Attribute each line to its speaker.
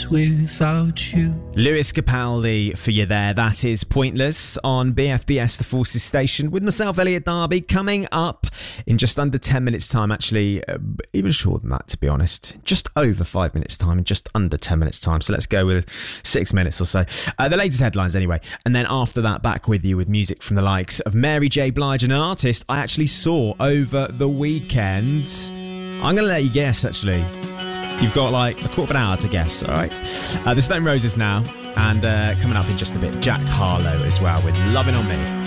Speaker 1: without you.
Speaker 2: Lewis Capaldi for you there. That is Pointless on BFBS The Forces Station with myself, Elliot Darby, coming up in just under 10 minutes time. Actually, even shorter than that, to be honest. Just over 5 minutes time and just under 10 minutes time. So let's go with 6 minutes or so. The latest headlines anyway. And then after that, back with you with music from the likes of Mary J. Blige, and an artist I actually saw over the weekend. I'm going to let you guess, actually. You've got like a quarter of an hour to guess, all right? The Stone Roses now, and coming up in just a bit, Jack Harlow as well with Loving On Me.